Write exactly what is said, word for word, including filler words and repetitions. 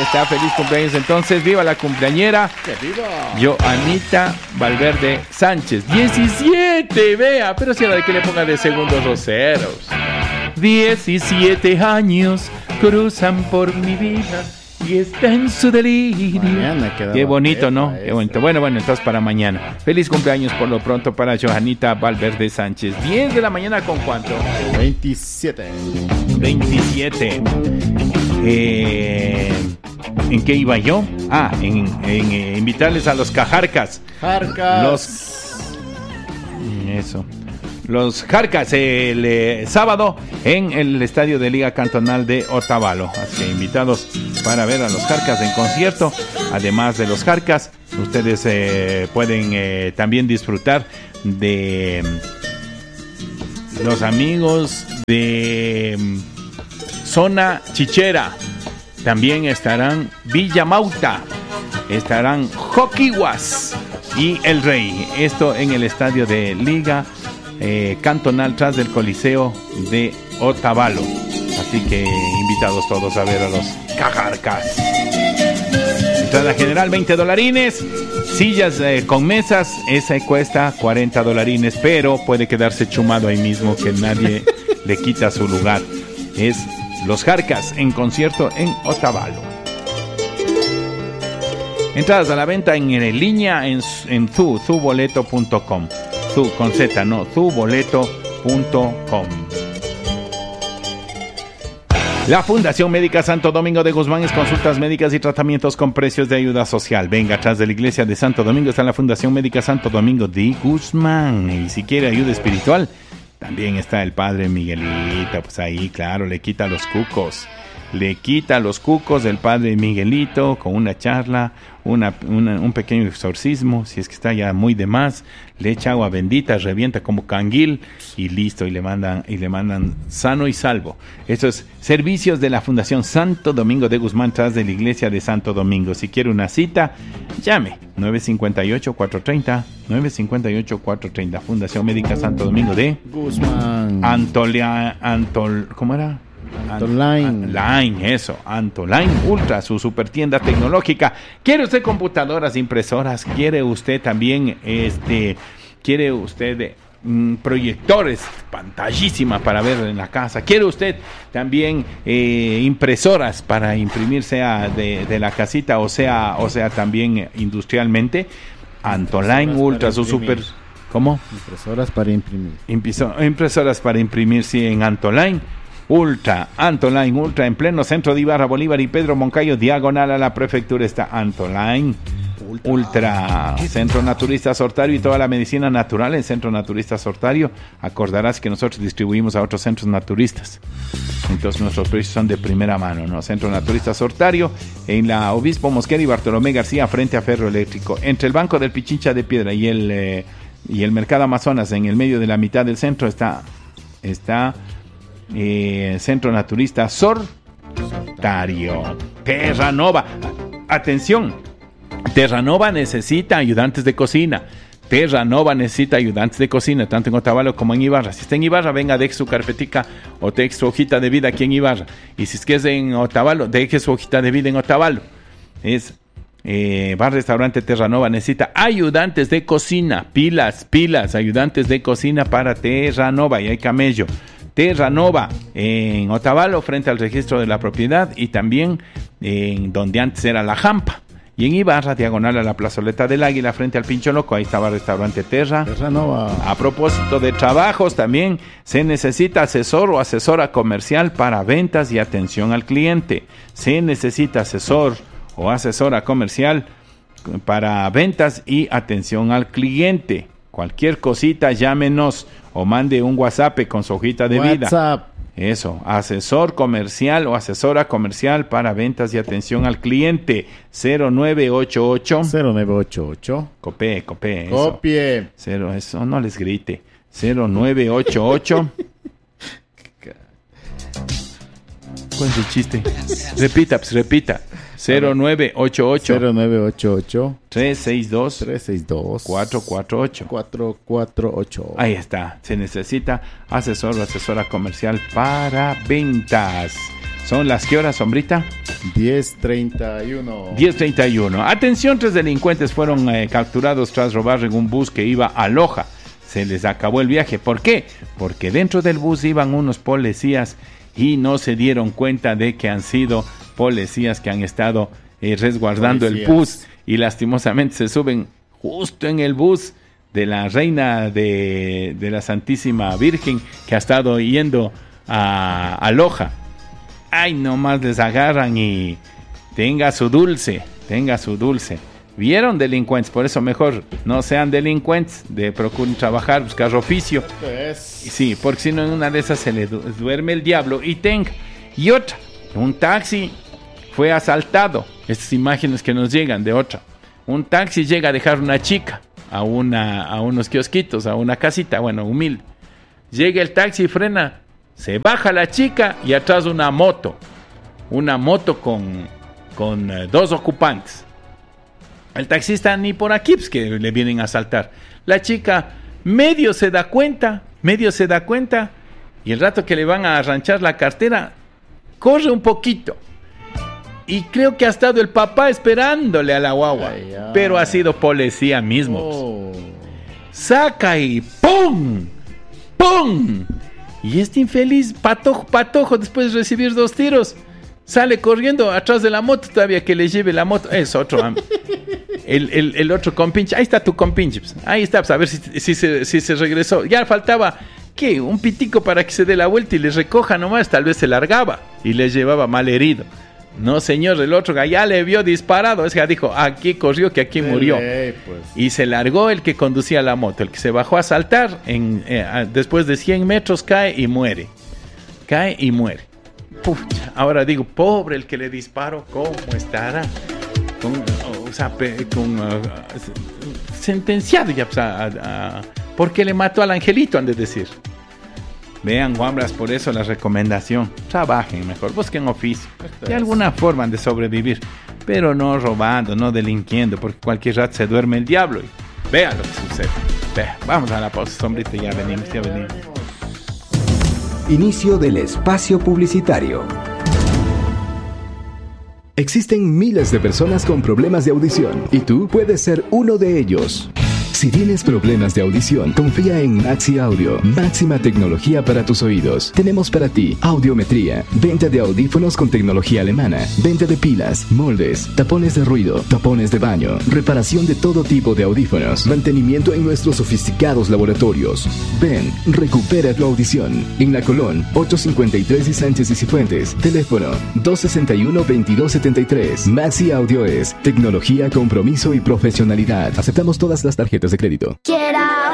está, feliz cumpleaños entonces, viva la cumpleañera. ¡Que viva! Joanita Valverde Sánchez, diecisiete, vea, pero si era de que le ponga de segundos roceros. diecisiete años cruzan por mi vida y está en su delirio. Qué bonito, ¿no? Qué bonito. Bueno, bueno, entonces para mañana. Feliz cumpleaños por lo pronto para Joanita Valverde Sánchez. diez de la mañana, ¿con cuánto? veintisiete. veintisiete. Eh, ¿En qué iba yo? Ah, en, en eh, invitarles a los cajarcas. Jarcas. Los... Eso. Los Jarcas el eh, sábado en el estadio de Liga Cantonal de Otavalo. Así que invitados para ver a los Jarcas en concierto. Además de los Jarcas, ustedes eh, pueden eh, también disfrutar de los amigos de Zona Chichera. También estarán Villa Mauta, estarán Joquiwas y El Rey. Esto en el estadio de Liga Eh, cantonal tras del Coliseo de Otavalo. Así que invitados todos a ver a los cajarcas. Entrada general veinte dolarines. Sillas eh, con mesas, esa cuesta cuarenta dolarines, pero puede quedarse chumado ahí mismo, que nadie le quita su lugar. Es los Jarcas en concierto en Otavalo. Entradas a la venta en, en línea en, en zu, zu boleto punto com. Zu, con Z, no, zu boleto punto com. La Fundación Médica Santo Domingo de Guzmán es consultas médicas y tratamientos con precios de ayuda social. Venga, atrás de la iglesia de Santo Domingo está la Fundación Médica Santo Domingo de Guzmán. Y si quiere ayuda espiritual, también está el Padre Miguelito. Pues ahí, claro, le quita los cucos. Le quita los cucos del Padre Miguelito con una charla, una, una, un pequeño exorcismo, si es que está ya muy de más, le echa agua bendita, revienta como canguil y listo, y le mandan y le mandan sano y salvo. Estos servicios de la Fundación Santo Domingo de Guzmán, tras de la iglesia de Santo Domingo. Si quiere una cita, llame nueve cinco ocho, cuatro tres cero, nueve cinco ocho, cuatro tres cero. Fundación Médica Santo Domingo de Guzmán. Antolia, Antol, ¿cómo era? Antoline. Line, eso, Antoline Ultra, su super tienda tecnológica. ¿Quiere usted computadoras, impresoras? ¿Quiere usted también, este, quiere usted mm, proyectores, pantallísima para ver en la casa? ¿Quiere usted también eh, impresoras para imprimir, sea de, de la casita o sea, o sea también industrialmente? Antoline Ultra, su super... ¿Cómo? Impresoras para imprimir. Impiso, impresoras para imprimir, sí, en Antoline Ultra, Antoline Ultra, en pleno centro de Ibarra, Bolívar y Pedro Moncayo, diagonal a la prefectura, está Antoline Ultra, Ultra. Centro Naturista Sortario y toda la medicina natural en Centro Naturista Sortario. Acordarás que nosotros distribuimos a otros centros naturistas, entonces nuestros precios son de primera mano, ¿no? Centro Naturista Sortario en la Obispo Mosquera y Bartolomé García, frente a Ferro Eléctrico, entre el Banco del Pichincha de Piedra y el eh, y el Mercado Amazonas, en el medio de la mitad del centro está está Eh, Centro Naturista Sortario. Terranova, atención, Terranova necesita ayudantes de cocina. Terranova necesita ayudantes de cocina, tanto en Otavalo como en Ibarra. Si está en Ibarra, venga, deje su carpetica o deje su hojita de vida aquí en Ibarra. Y si es que es en Otavalo, deje su hojita de vida en Otavalo. Es eh, Bar Restaurante Terranova necesita ayudantes de cocina, pilas, pilas, ayudantes de cocina para Terranova. Y hay camello. Terranova en Otavalo, frente al registro de la propiedad, y también en donde antes era la Jampa. Y en Ibarra, diagonal a la plazoleta del Águila, frente al Pincho Loco, ahí estaba el restaurante Terra. Terranova. A propósito de trabajos, también se necesita asesor o asesora comercial para ventas y atención al cliente. Se necesita asesor o asesora comercial para ventas y atención al cliente. Cualquier cosita, llámenos o mande un WhatsApp con su hojita de vida. WhatsApp. Eso, asesor comercial o asesora comercial para ventas y atención al cliente. cero nueve ocho ocho. cero nueve ocho ocho. Copie, copie. Eso. Copie. Cero, eso no les grite. cero nueve ocho ocho. ¿Cuál es el chiste? Repita, pues repita. cero nueve ocho ocho. cero nueve ocho ocho. tres seis dos. tres seis dos. cuatro cuatro ocho. cuatro cuatro ocho. Ahí está. Se necesita asesor o asesora comercial para ventas. ¿Son las qué horas, Sombrita? diez treinta y uno. diez treinta y uno. Atención, tres delincuentes fueron eh, capturados tras robar en un bus que iba a Loja. Se les acabó el viaje. ¿Por qué? Porque dentro del bus iban unos policías y no se dieron cuenta de que han sido policías que han estado eh, resguardando policías. El bus, y lastimosamente se suben justo en el bus de la reina de, de la Santísima Virgen que ha estado yendo a, a Loja. Ay, nomás les agarran y tenga su dulce, tenga su dulce. Vieron delincuentes, por eso mejor no sean delincuentes, de procuren trabajar, buscar oficio. Es... Sí, porque si no en una de esas se le du- duerme el diablo y tenga. Y otra, un taxi fue asaltado. Estas imágenes que nos llegan de otra. Un taxi llega a dejar una chica a, una, a unos kiosquitos, a una casita, bueno, humilde. Llega el taxi y frena, se baja la chica y atrás una moto. Una moto con, con uh, dos ocupantes. El taxista ni por aquí, pues que le vienen a asaltar. La chica medio se da cuenta, medio se da cuenta, y el rato que le van a arranchar la cartera, corre un poquito. Y creo que ha estado el papá esperándole a la guagua, ay, ay. Pero ha sido policía mismo. Oh. Saca y ¡pum! ¡Pum! Y este infeliz patojo, patojo, después de recibir dos tiros, sale corriendo atrás de la moto todavía que le lleve la moto. Es otro. El, el, el otro compinche. Ahí está tu compinche. Pues. Ahí está, pues, a ver si, si, se, si se regresó. Ya faltaba, ¿qué? Un pitico para que se dé la vuelta y le recoja nomás. Tal vez se largaba y le llevaba mal herido. No, señor, el otro ya le vio disparado. Es que dijo, aquí corrió, que aquí murió. Ley, pues. Y se largó el que conducía la moto. El que se bajó a saltar, en, eh, después de cien metros cae y muere. Cae y muere. Pucha, ahora digo, pobre el que le disparó, ¿cómo estará? Con, o sea, con, uh, sentenciado ya, pues, a, a, a, porque le mató al angelito, han de decir. Vean, guambras, por eso la recomendación, trabajen mejor, busquen oficio, de alguna forma han de sobrevivir, pero no robando, no delinquiendo, porque cualquier rato se duerme el diablo y vean lo que sucede. Vean, vamos a la pausa, sombrita, ya venimos, ya venimos. Inicio del espacio publicitario. Existen miles de personas con problemas de audición y tú puedes ser uno de ellos. Si tienes problemas de audición, confía en Maxi Audio. Máxima tecnología para tus oídos. Tenemos para ti audiometría, venta de audífonos con tecnología alemana, venta de pilas, moldes, tapones de ruido, tapones de baño, reparación de todo tipo de audífonos, mantenimiento en nuestros sofisticados laboratorios. Ven, recupera tu audición. En La Colón, ochocientos cincuenta y tres y Sánchez y Cifuentes. Teléfono dos sesenta y uno, veintidós setenta y tres. Maxi Audio es tecnología, compromiso y profesionalidad. Aceptamos todas las tarjetas de crédito. Get out.